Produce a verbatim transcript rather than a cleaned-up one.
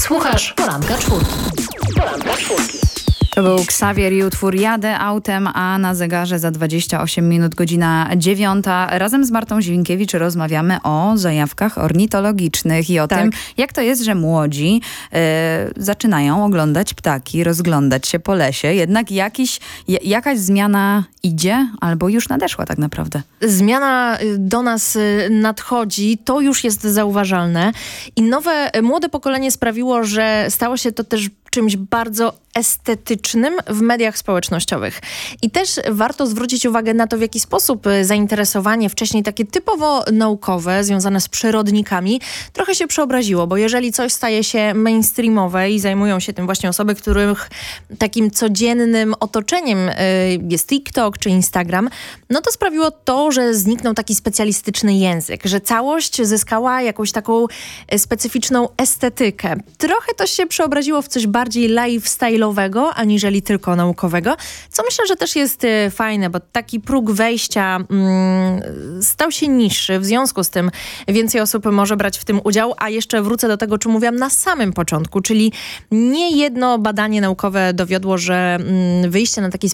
Słuchasz Poranka Czwórki. Poranka Czwórki. To był Xavier i utwór Jadę autem, a na zegarze za dwadzieścia osiem minut godzina dziewiąta. Razem z Martą Zilinkiewicz rozmawiamy o zajawkach ornitologicznych i o Tak. tym, jak to jest, że młodzi y, zaczynają oglądać ptaki, rozglądać się po lesie. Jednak jakiś, j- jakaś zmiana idzie albo już nadeszła tak naprawdę. Zmiana y, do nas y, nadchodzi, to już jest zauważalne i nowe, y, młode pokolenie sprawiło, że stało się to też czymś bardzo estetycznym w mediach społecznościowych. I też warto zwrócić uwagę na to, w jaki sposób y, zainteresowanie wcześniej takie typowo naukowe, związane z przyrodnikami, trochę się przeobraziło, bo jeżeli coś staje się mainstreamowe i zajmują się tym właśnie osoby, których takim codziennym otoczeniem y, jest TikTok czy Instagram, no to sprawiło to, że zniknął taki specjalistyczny język, że całość zyskała jakąś taką y, specyficzną estetykę. Trochę to się przeobraziło w coś bardziej lifestyle'owego, aniżeli tylko naukowego, co myślę, że też jest y, fajne, bo taki próg wejścia mm, stał się niższy, w związku z tym więcej osób może brać w tym udział, a jeszcze wrócę do tego, czym mówiłam na samym początku, czyli nie jedno badanie naukowe dowiodło, że mm, wyjście na taki